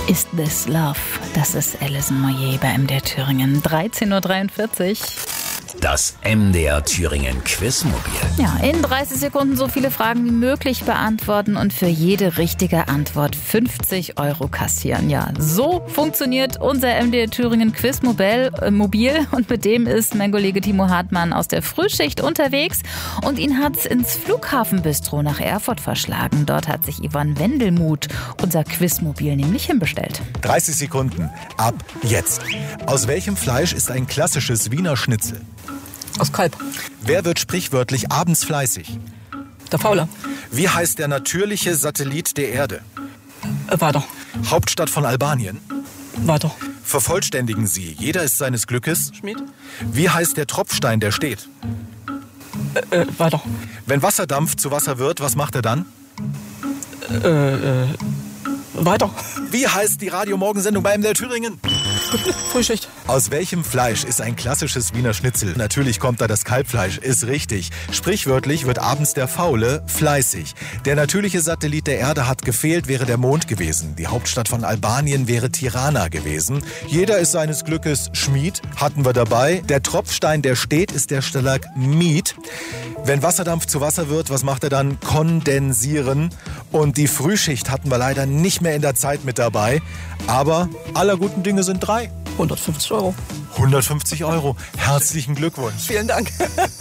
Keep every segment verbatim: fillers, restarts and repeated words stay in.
Is This Love? Das ist Alison Moyet bei M D R Thüringen. dreizehn Uhr dreiundvierzig. Das M D R Thüringen Quizmobil. Ja, in dreißig Sekunden so viele Fragen wie möglich beantworten und für jede richtige Antwort fünfzig Euro kassieren. Ja, so funktioniert unser M D R Thüringen Quizmobil äh, mobil und mit dem ist mein Kollege Timo Hartmann aus der Frühschicht unterwegs und ihn hat's ins Flughafenbistro nach Erfurt verschlagen. Dort hat sich Yvonne Wendelmuth unser Quizmobil nämlich hinbestellt. dreißig Sekunden ab jetzt. Aus welchem Fleisch ist ein klassisches Wiener Schnitzel? Aus Kalb. Wer wird sprichwörtlich abends fleißig? Der Faule. Wie heißt der natürliche Satellit der Erde? Äh, weiter. Hauptstadt von Albanien? Weiter. Vervollständigen Sie. Jeder ist seines Glückes. Schmied. Wie heißt der Tropfstein, der steht? Äh, äh, weiter. Wenn Wasserdampf zu Wasser wird, was macht er dann? Äh, äh, weiter. Wie heißt die Radio-Morgensendung bei M D R Thüringen? Frühschicht. Aus welchem Fleisch ist ein klassisches Wiener Schnitzel? Natürlich kommt da das Kalbfleisch, ist richtig. Sprichwörtlich wird abends der Faule fleißig. Der natürliche Satellit der Erde hat gefehlt, wäre der Mond gewesen. Die Hauptstadt von Albanien wäre Tirana gewesen. Jeder ist seines Glückes Schmied, hatten wir dabei. Der Tropfstein, der steht, ist der Stalagmit. Wenn Wasserdampf zu Wasser wird, was macht er dann? Kondensieren. Und die Frühschicht hatten wir leider nicht mehr in der Zeit mit dabei. Aber aller guten Dinge sind drei. hundertfünfzig Euro. hundertfünfzig Euro. Herzlichen Glückwunsch. Vielen Dank.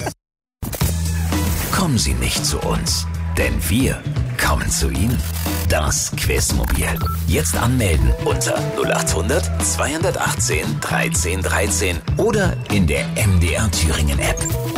Kommen Sie nicht zu uns, denn wir kommen zu Ihnen. Das Quizmobil. Jetzt anmelden unter null acht hundert zweihundertachtzehn dreizehn dreizehn oder in der M D R Thüringen App.